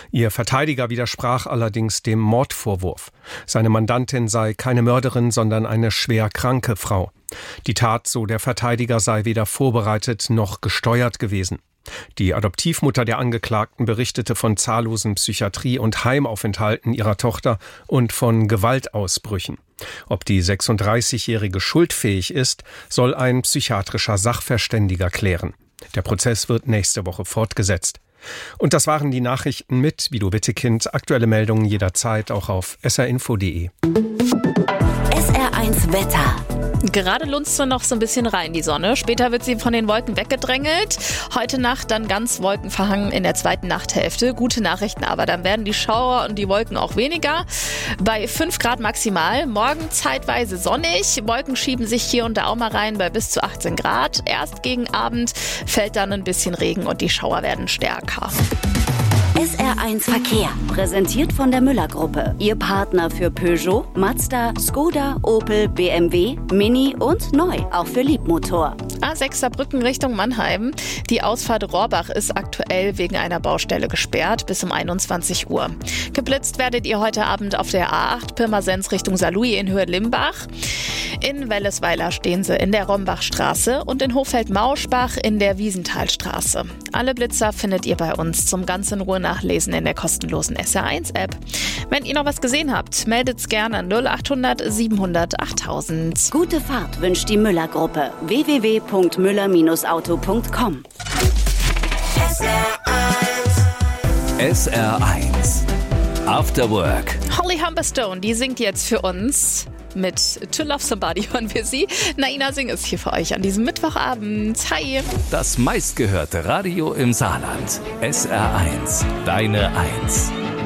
Ihr Verteidiger widersprach allerdings dem Mordvorwurf. Seine Mandantin sei keine Mörderin, sondern eine schwer kranke Frau. Die Tat, so der Verteidiger, sei weder vorbereitet noch gesteuert gewesen. Die Adoptivmutter der Angeklagten berichtete von zahllosen Psychiatrie- und Heimaufenthalten ihrer Tochter und von Gewaltausbrüchen. Ob die 36-Jährige schuldfähig ist, soll ein psychiatrischer Sachverständiger klären. Der Prozess wird nächste Woche fortgesetzt. Und das waren die Nachrichten mit Guido Wittekind. Aktuelle Meldungen jederzeit auch auf srinfo.de. SR1 Wetter. Gerade lunzt so noch so ein bisschen rein die Sonne. Später wird sie von den Wolken weggedrängelt. Heute Nacht dann ganz wolkenverhangen in der zweiten Nachthälfte. Gute Nachrichten aber, dann werden die Schauer und die Wolken auch weniger. Bei 5 Grad maximal. Morgen zeitweise sonnig. Wolken schieben sich hier und da auch mal rein bei bis zu 18 Grad. Erst gegen Abend fällt dann ein bisschen Regen und die Schauer werden stärker. SR1 Verkehr, präsentiert von der Müller-Gruppe. Ihr Partner für Peugeot, Mazda, Skoda, Opel, BMW, Mini und neu, auch für Liebmotor. A6 Saarbrücken Richtung Mannheim. Die Ausfahrt Rohrbach ist aktuell wegen einer Baustelle gesperrt bis um 21 Uhr. Geblitzt werdet ihr heute Abend auf der A8 Pirmasens Richtung Saarlouis in Höhe Limbach. In Wellesweiler stehen sie in der Rombachstraße und in Hochfeld-Mauschbach in der Wiesenthalstraße. Alle Blitzer findet ihr bei uns zum ganz in Ruhe nachlesen in der kostenlosen SR1-App. Wenn ihr noch was gesehen habt, meldet's gerne 0800 700 8000. Gute Fahrt wünscht die Müller-Gruppe. www.müller-auto.com. SR1 After Work. Holly Humberstone, die singt jetzt für uns. Mit To Love Somebody hören wir sie. Naina Singh ist hier für euch an diesem Mittwochabend. Hi! Das meistgehörte Radio im Saarland. SR1, deine Eins.